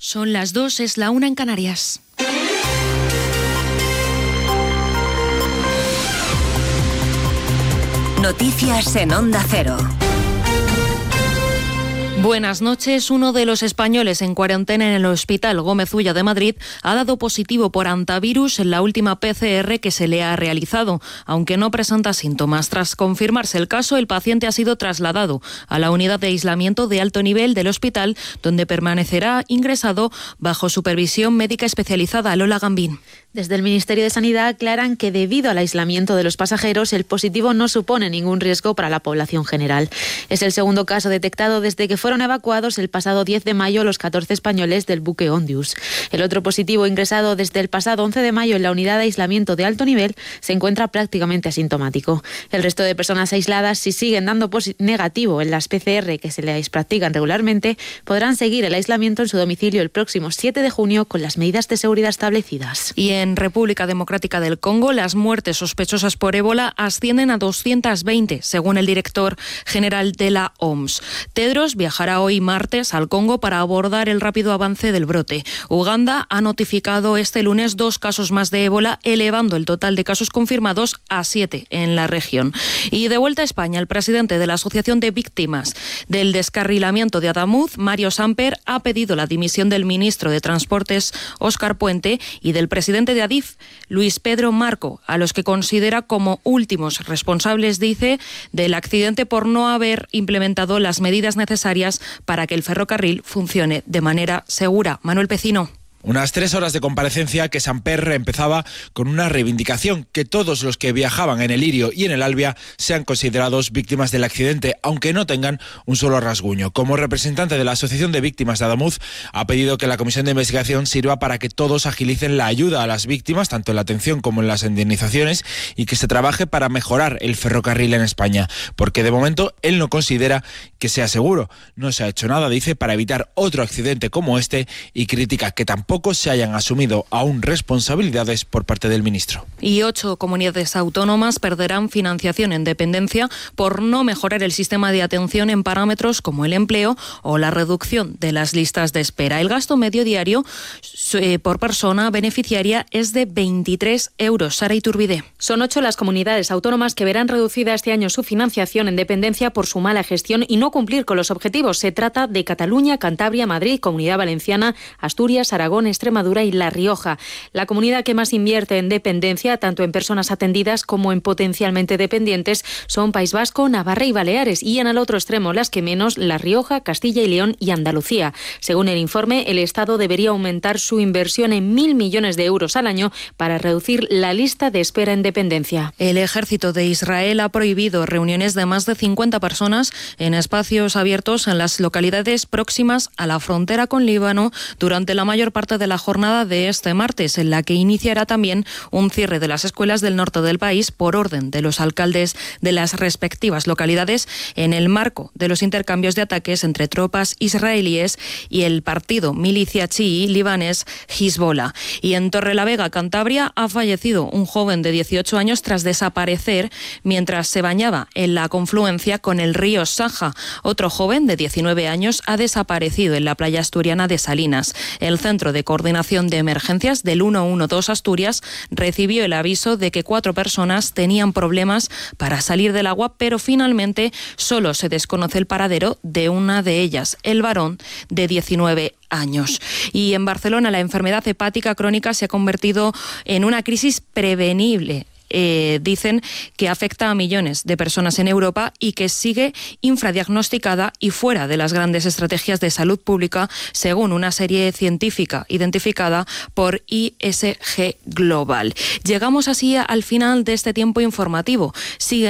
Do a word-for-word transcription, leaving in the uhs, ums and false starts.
Son las dos, es la una en Canarias. Noticias en Onda Cero. Buenas noches. Uno de los españoles en cuarentena en el Hospital Gómez Ulla de Madrid ha dado positivo por hantavirus en la última P C R que se le ha realizado, aunque no presenta síntomas. Tras confirmarse el caso, el paciente ha sido trasladado a la unidad de aislamiento de alto nivel del hospital, donde permanecerá ingresado bajo supervisión médica especializada. Lola Gambín. Desde el Ministerio de Sanidad aclaran que debido al aislamiento de los pasajeros, el positivo no supone ningún riesgo para la población general. Es el segundo caso detectado desde que fueron evacuados el pasado diez de mayo los catorce españoles del buque Ondius. El otro positivo ingresado desde el pasado once de mayo en la unidad de aislamiento de alto nivel se encuentra prácticamente asintomático. El resto de personas aisladas, si siguen dando negativo en las P C R que se les practican regularmente, podrán seguir el aislamiento en su domicilio el próximo siete de junio con las medidas de seguridad establecidas. Y en República Democrática del Congo, las muertes sospechosas por ébola ascienden a doscientas veinte, según el director general de la O M S. Tedros viajará hoy martes al Congo para abordar el rápido avance del brote. Uganda ha notificado este lunes dos casos más de ébola, elevando el total de casos confirmados a siete en la región. Y de vuelta a España, el presidente de la Asociación de Víctimas del Descarrilamiento de Adamuz, Mario Samper, ha pedido la dimisión del ministro de Transportes, Óscar Puente, y del presidente de Adif, Luis Pedro Marco, a los que considera como últimos responsables, dice, del accidente por no haber implementado las medidas necesarias para que el ferrocarril funcione de manera segura. Manuel Pecino. Unas tres horas de comparecencia que Samper empezaba con una reivindicación, que todos los que viajaban en el Lirio y en el Albia sean considerados víctimas del accidente, aunque no tengan un solo rasguño. Como representante de la Asociación de Víctimas de Adamuz, ha pedido que la comisión de investigación sirva para que todos agilicen la ayuda a las víctimas, tanto en la atención como en las indemnizaciones, y que se trabaje para mejorar el ferrocarril en España, porque de momento él no considera que sea seguro. No se ha hecho nada, dice, para evitar otro accidente como este, y critica que tampoco se hayan asumido aún responsabilidades por parte del ministro. Y ocho comunidades autónomas perderán financiación en dependencia por no mejorar el sistema de atención en parámetros como el empleo o la reducción de las listas de espera. El gasto medio diario eh, por persona beneficiaria es de veintitrés euros. Sara Iturbide. Son ocho las comunidades autónomas que verán reducida este año su financiación en dependencia por su mala gestión y no cumplir con los objetivos. Se trata de Cataluña, Cantabria, Madrid, Comunidad Valenciana, Asturias, Aragón, Extremadura y La Rioja. La comunidad que más invierte en dependencia, tanto en personas atendidas como en potencialmente dependientes, son País Vasco, Navarra y Baleares, y en el otro extremo las que menos, La Rioja, Castilla y León y Andalucía. Según el informe, el Estado debería aumentar su inversión en mil millones de euros al año para reducir la lista de espera en dependencia. El ejército de Israel ha prohibido reuniones de más de cincuenta personas en espacios abiertos en las localidades próximas a la frontera con Líbano durante la mayor parte de la jornada de este martes, en la que iniciará también un cierre de las escuelas del norte del país por orden de los alcaldes de las respectivas localidades, en el marco de los intercambios de ataques entre tropas israelíes y el partido milicia chií libanés Hezbollah. Y en Torrelavega, Cantabria, ha fallecido un joven de dieciocho años tras desaparecer mientras se bañaba en la confluencia con el río Saja. Otro joven de diecinueve años ha desaparecido en la playa asturiana de Salinas. El Centro de Coordinación de Emergencias del ciento doce Asturias recibió el aviso de que cuatro personas tenían problemas para salir del agua, pero finalmente solo se desconoce el paradero de una de ellas, el varón de diecinueve años. Y en Barcelona, la enfermedad hepática crónica se ha convertido en una crisis prevenible. Eh, dicen que afecta a millones de personas en Europa y que sigue infradiagnosticada y fuera de las grandes estrategias de salud pública, según una serie científica identificada por I S G Global. Llegamos así al final de este tiempo informativo. Sigue